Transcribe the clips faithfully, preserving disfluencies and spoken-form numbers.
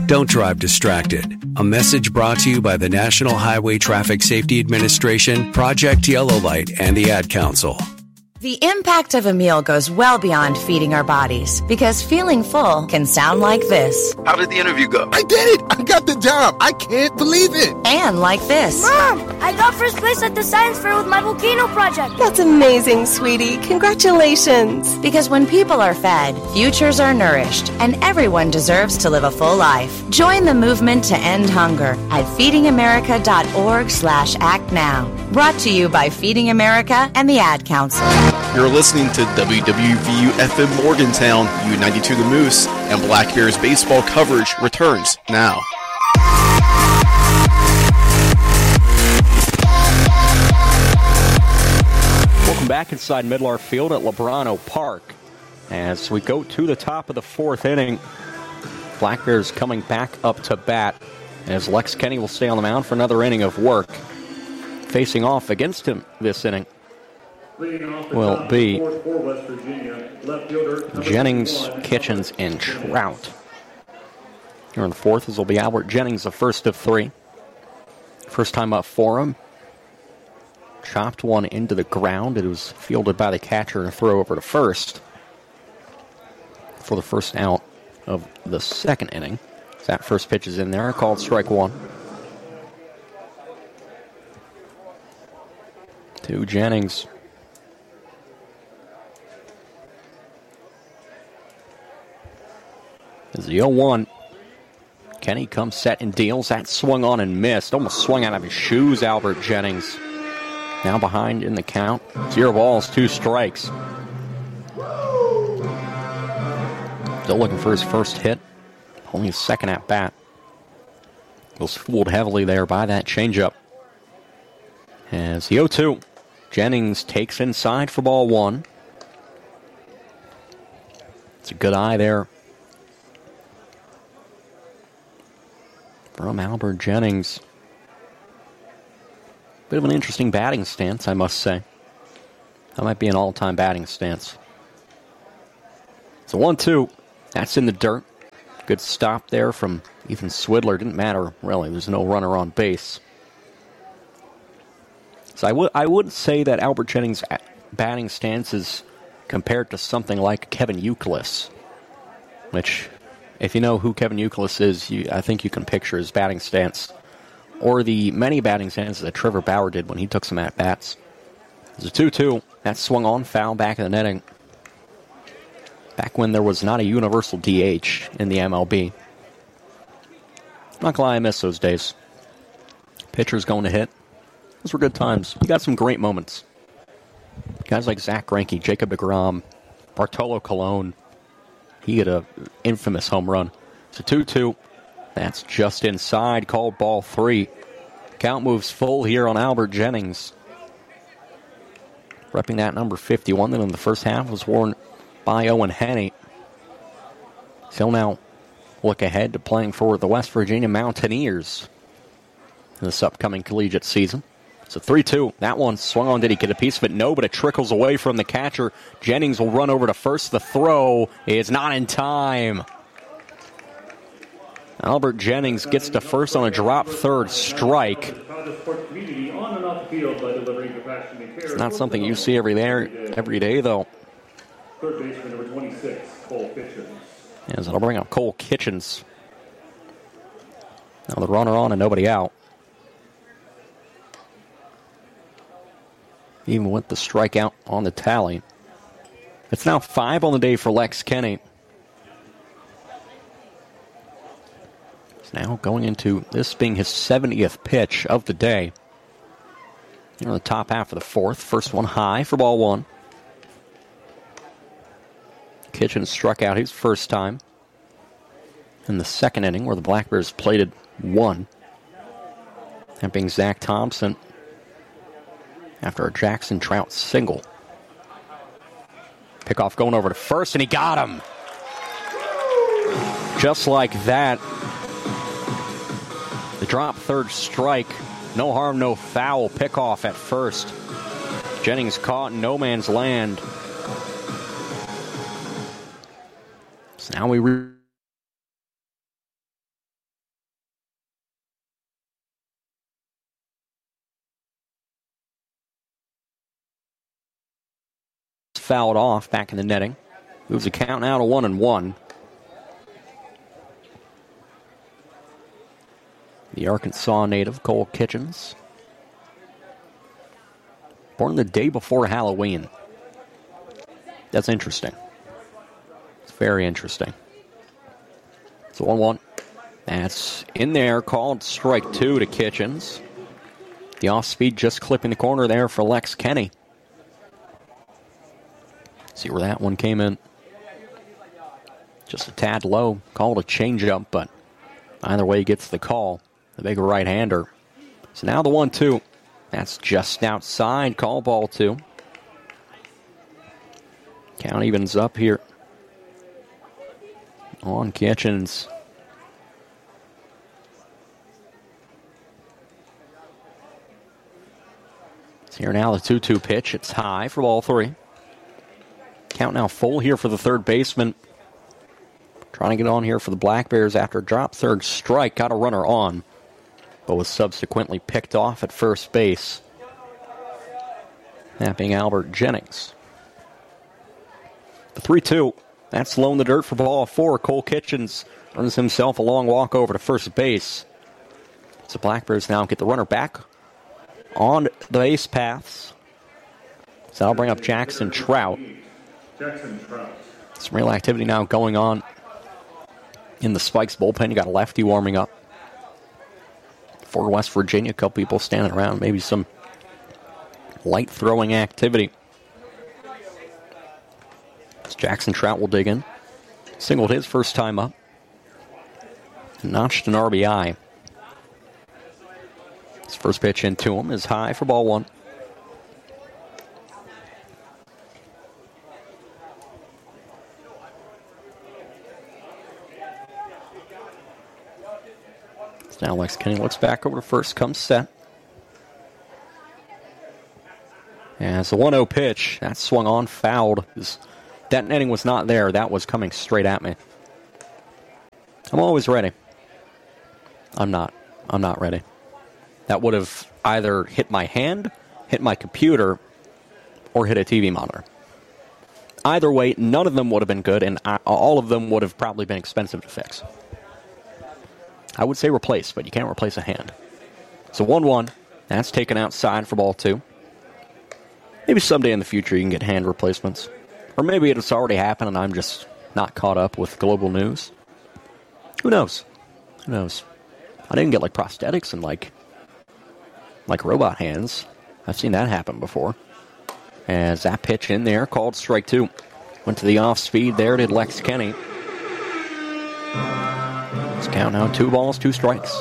Don't drive distracted. A message brought to you by the National Highway Traffic Safety Administration, Project Yellow Light, and the Ad Council. The impact of a meal goes well beyond feeding our bodies, because feeling full can sound like this. How did the interview go? I did it! I got the job! I can't believe it! And like this. Mom, I got first place at the science fair with my volcano project. That's amazing, sweetie. Congratulations. Because when people are fed, futures are nourished, and everyone deserves to live a full life. Join the movement to end hunger at feedingamerica.org slash act now. Brought to you by Feeding America and the Ad Council. You're listening to W W V U F M Morgantown, U ninety-two The Moose, and Black Bears baseball coverage returns now. Welcome back inside Midlar Field at Lebrano Park. As we go to the top of the fourth inning, Black Bears coming back up to bat, as Lex Kenny will stay on the mound for another inning of work. Facing off against him this inning will be Jennings, Kitchens, and Trout. Here in the fourth, this will be Albert Jennings, the first of three. First time up for him. Chopped one into the ground. It was fielded by the catcher and a throw over to first for the first out of the second inning. That first pitch is in there, called strike one. To Jennings. As the oh one, Kenny comes set and deals. That swung on and missed. Almost swung out of his shoes, Albert Jennings. Now behind in the count. Zero balls, two strikes. Still looking for his first hit. Only his second at bat. Was fooled heavily there by that changeup. As the oh two, Jennings takes inside for ball one. It's a good eye there from Albert Jennings. Bit of an interesting batting stance, I must say. That might be an all-time batting stance. So one two. That's in the dirt. Good stop there from Ethan Swidler. Didn't matter, really. There's no runner on base. So I, w- I wouldn't say that Albert Jennings' batting stance is compared to something like Kevin Youkilis, which, if you know who Kevin Youkilis is, you, I think you can picture his batting stance, or the many batting stances that Trevor Bauer did when he took some at-bats. There's a two two. That swung on, foul back in the netting. Back when there was not a universal D H in the M L B. Not gonna lie, I miss those days. Pitchers going to hit. Those were good times. You got some great moments. Guys like Zach Greinke, Jacob deGrom, Bartolo Colon. He had an infamous home run. It's a two two. That's just inside. Called ball three. Count moves full here on Albert Jennings. Repping that number fifty-one that in the first half was worn by Owen Hanney. He'll now look ahead to playing for the West Virginia Mountaineers in this upcoming collegiate season. It's a three two. That one swung on. Did he get a piece of it? No, but it trickles away from the catcher. Jennings will run over to first. The throw is not in time. Albert Jennings gets to first on a drop third strike. It's not something you see every day, every day though. Third baseman number twenty-six, Cole Kitchens. As it'll bring up Cole Kitchens. Now the runner on and nobody out. Even with the strikeout on the tally. It's now five on the day for Lex Kenny. It's now going into this being his seventieth pitch of the day. Here in the top half of the fourth. First one high for ball one. Kitchens struck out his first time in the second inning where the Black Bears plated one. That being Zach Thompson after a Jackson Trout single. Pickoff going over to first, and he got him. Just like that. The drop third strike. No harm, no foul. Pickoff at first. Jennings caught in no man's land. So now we re- fouled off back in the netting. Moves the count now to one and one. The Arkansas native, Cole Kitchens. Born the day before Halloween. That's interesting. It's very interesting. It's one one. That's in there, called strike two to Kitchens. The off-speed just clipping the corner there for Lex Kenny. See where that one came in. Just a tad low. Called a changeup, but either way he gets the call. The big right-hander. So now the one two. That's just outside. Call ball two. Count evens up here on Kitchens. So here now the two two pitch. It's high for ball three. Count now full here for the third baseman. Trying to get on here for the Black Bears after a drop third strike. Got a runner on, but was subsequently picked off at first base. That being Albert Jennings. The three two. That's low in the dirt for ball four. Cole Kitchens earns himself a long walk over to first base. So Black Bears now get the runner back on the base paths. So that'll bring up Jackson Trout. Jackson Trout. Some real activity now going on in the Spikes bullpen. You got a lefty warming up for West Virginia. A couple people standing around. Maybe some light throwing activity. As Jackson Trout will dig in. Singled his first time up. Notched an R B I. His first pitch into him is high for ball one. Now Lex Kenny looks back over to first, comes set. As the one oh pitch, that swung on, fouled. That netting was not there. That was coming straight at me. I'm always ready. I'm not. I'm not ready. That would have either hit my hand, hit my computer, or hit a T V monitor. Either way, none of them would have been good, and I, all of them would have probably been expensive to fix. I would say replace, but you can't replace a hand. So one one. That's taken outside for ball two. Maybe someday in the future you can get hand replacements. Or maybe it's already happened and I'm just not caught up with global news. Who knows? Who knows? I didn't get like prosthetics and like like robot hands. I've seen that happen before. As that pitch in there, called strike two. Went to the off speed there, did Lex Kenny. Let's count now two balls, two strikes.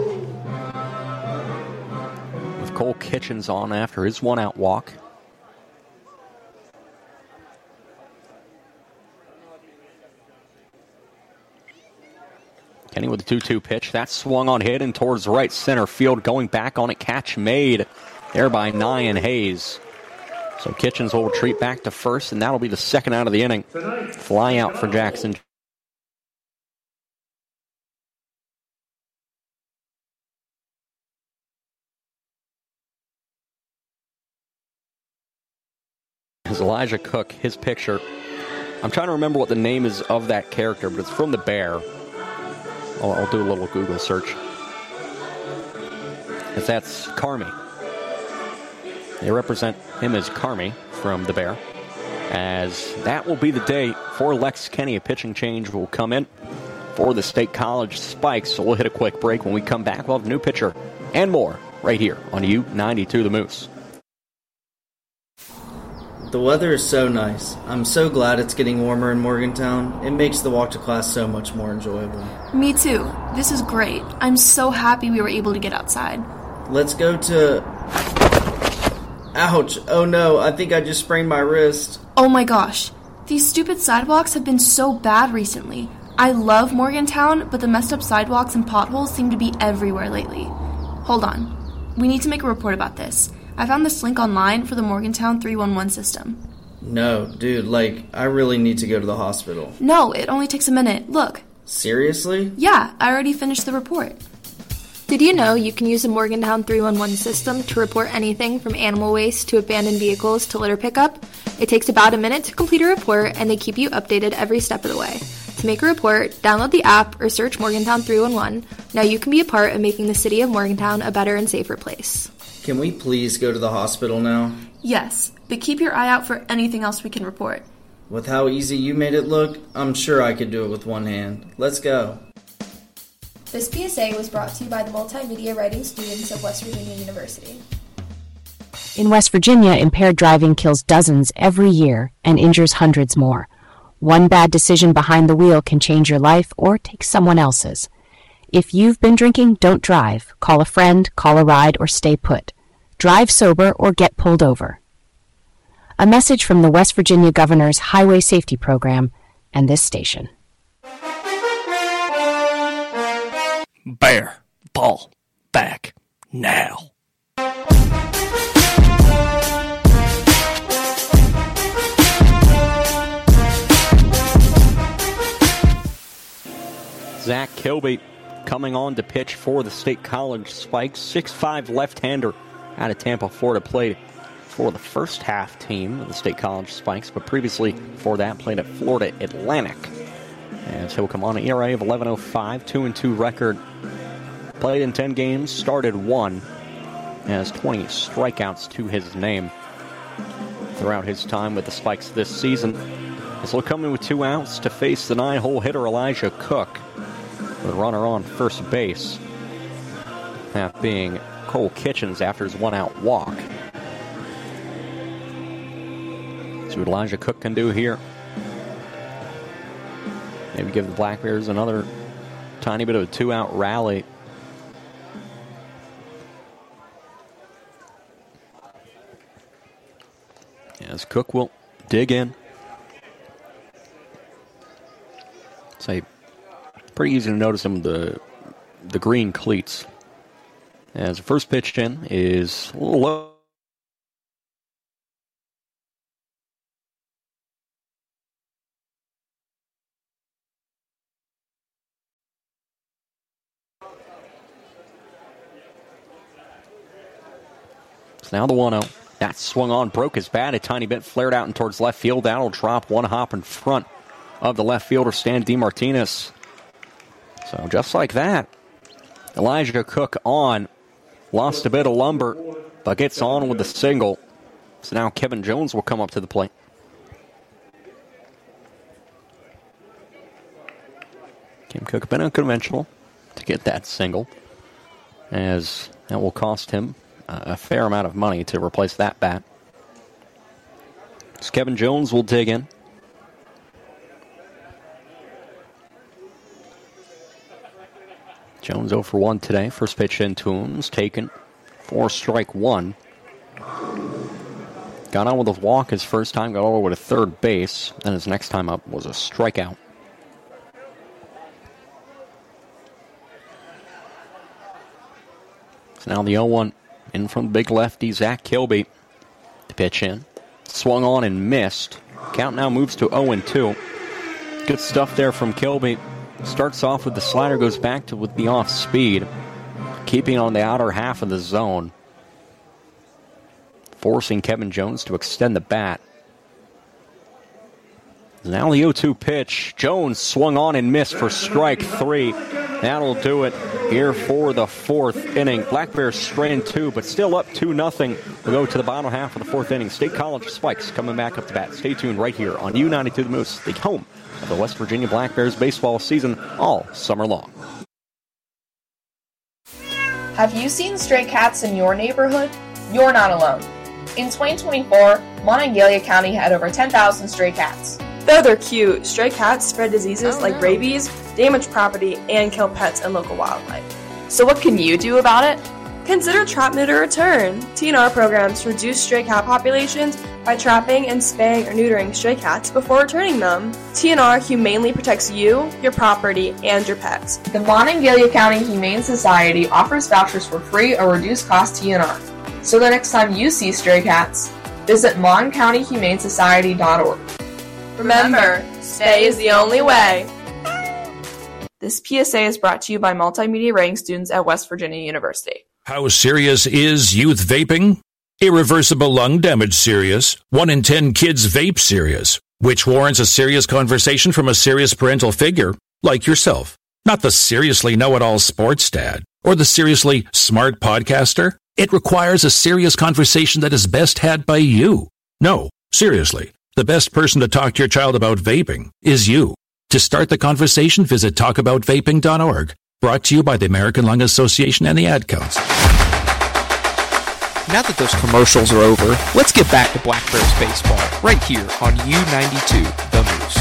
With Cole Kitchens on after his one out walk. Kenny with the two two pitch. That swung on, hit and towards right center field. Going back on it, catch made there by Nyan Hayes. So Kitchens will retreat back to first, and that'll be the second out of the inning. Fly out for Jackson. As Elijah Cook, his picture. I'm trying to remember what the name is of that character, but it's from The Bear. I'll, I'll do a little Google search. As that's Carmy. They represent him as Carmy from The Bear. As that will be the day for Lex Kenny. A pitching change will come in for the State College Spikes. So we'll hit a quick break. When we come back, we'll have a new pitcher and more right here on U ninety-two The Moose. The weather is so nice. I'm so glad it's getting warmer in Morgantown. It makes the walk to class so much more enjoyable. Me too. This is great. I'm so happy we were able to get outside. Let's go to... Ouch. Oh no, I think I just sprained my wrist. Oh my gosh. These stupid sidewalks have been so bad recently. I love Morgantown, but the messed up sidewalks and potholes seem to be everywhere lately. Hold on. We need to make a report about this. I found this link online for the Morgantown three one one system. No, dude, like, I really need to go to the hospital. No, it only takes a minute. Look. Seriously? Yeah, I already finished the report. Did you know you can use the Morgantown three one one system to report anything from animal waste to abandoned vehicles to litter pickup? It takes about a minute to complete a report, and they keep you updated every step of the way. To make a report, download the app or search Morgantown three one one. Now you can be a part of making the city of Morgantown a better and safer place. Can we please go to the hospital now? Yes, but keep your eye out for anything else we can report. With how easy you made it look, I'm sure I could do it with one hand. Let's go. This P S A was brought to you by the multimedia writing students of West Virginia University. In West Virginia, impaired driving kills dozens every year and injures hundreds more. One bad decision behind the wheel can change your life or take someone else's. If you've been drinking, don't drive. Call a friend, call a ride, or stay put. Drive sober or get pulled over. A message from the West Virginia Governor's Highway Safety Program and this station. Bear ball back now. Zach Kilby coming on to pitch for the State College Spikes. six five left-hander out of Tampa, Florida, played for the first half team of the State College Spikes, but previously before that played at Florida Atlantic. And so he'll come on an E R A of eleven oh five, two and two record. Played in ten games, started one. Has twenty strikeouts to his name throughout his time with the Spikes this season. He'll come in with two outs to face the nine-hole hitter Elijah Cook, with a runner on first base. That being Cole Kitchens after his one-out walk. See what Elijah Cook can do here. Maybe give the Black Bears another tiny bit of a two-out rally. As Cook will dig in. Say, pretty easy to notice him, the the green cleats. As the first pitch in is a little low. It's now the one oh. That swung on, broke his bat a tiny bit, flared out and towards left field. That'll drop one hop in front of the left fielder, Stan DeMartinez. So just like that, Elijah Cook on. Lost a bit of lumber, but gets on with the single. So now Kevin Jones will come up to the plate. Kim Cook been unconventional to get that single, as that will cost him a fair amount of money to replace that bat. So Kevin Jones will dig in. Jones oh for one today. First pitch into him is taken for strike one. Got on with a walk his first time, got over with a third base. Then his next time up was a strikeout. So now the oh one in from the big lefty, Zach Kilby, to pitch in. Swung on and missed. Count now moves to oh and two. Good stuff there from Kilby. Starts off with the slider, goes back to with the off speed, keeping on the outer half of the zone, forcing Kevin Jones to extend the bat. Now the oh two pitch. Jones swung on and missed for strike three. That'll do it here for the fourth inning. Black Bears strain two, but still up two nothing. We'll go to the bottom half of the fourth inning. State College Spikes coming back up to bat. Stay tuned right here on U ninety-two The Moose, the home of the West Virginia Black Bears baseball season all summer long. Have you seen stray cats in your neighborhood? You're not alone. In twenty twenty-four, Monongalia County had over ten thousand stray cats. Though they're cute, stray cats spread diseases oh, like no. rabies, damage property, and kill pets and local wildlife. So what can you do about it? Consider Trap, Neuter, Return. T N R programs reduce stray cat populations by trapping and spaying or neutering stray cats before returning them. T N R humanely protects you, your property, and your pets. The Monongalia County Humane Society offers vouchers for free or reduced cost T N R. So the next time you see stray cats, visit mon county humane society dot org. Remember, stay is the only way. This P S A is brought to you by multimedia writing students at West Virginia University. How serious is youth vaping? Irreversible lung damage serious. One in ten kids vape serious, which warrants a serious conversation from a serious parental figure like yourself. Not the seriously know-it-all sports dad or the seriously smart podcaster. It requires a serious conversation that is best had by you. No, seriously, the best person to talk to your child about vaping is you. To start the conversation, visit talk about vaping dot org. Brought to you by the American Lung Association and the Ad Council. Now that those commercials are over, let's get back to Black Bears baseball, right here on U ninety-two, The Moose.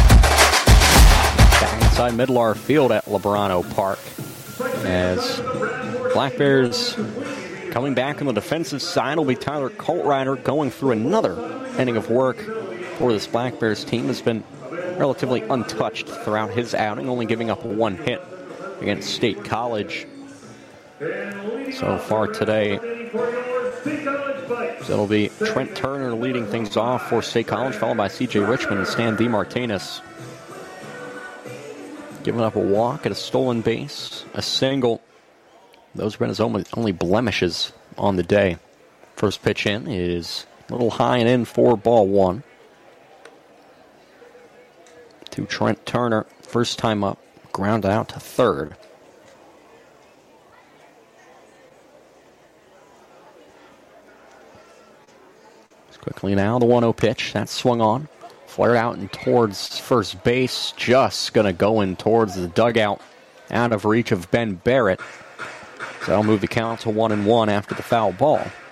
Back inside Midlar Field at Lebrano Park, as Black Bears coming back on the defensive side will be Tyler Coltrider, going through another inning of work for this Black Bears team. Has been relatively untouched throughout his outing, only giving up one hit against State College so far today. So it'll be Trent Turner leading things off for State College, followed by C J Richmond and Stan DeMartinez. Giving up a walk at a stolen base, a single. Those have been his only, only blemishes on the day. First pitch in is a little high and in for ball one. To Trent Turner, first time up, ground out to third. Quickly now, the one oh pitch. That's swung on. Flared out and towards first base. Just going to go in towards the dugout. Out of reach of Ben Barrett. So that'll move the count to one and one after the foul ball.